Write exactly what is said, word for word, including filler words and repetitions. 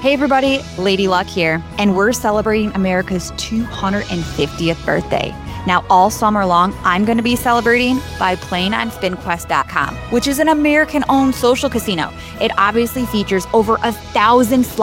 Hey everybody, Lady Luck here, and we're celebrating America's two hundred fiftieth birthday. Now, all summer long, I'm going to be celebrating by playing on spin quest dot com, which is an American-owned social casino. It obviously features over a thousand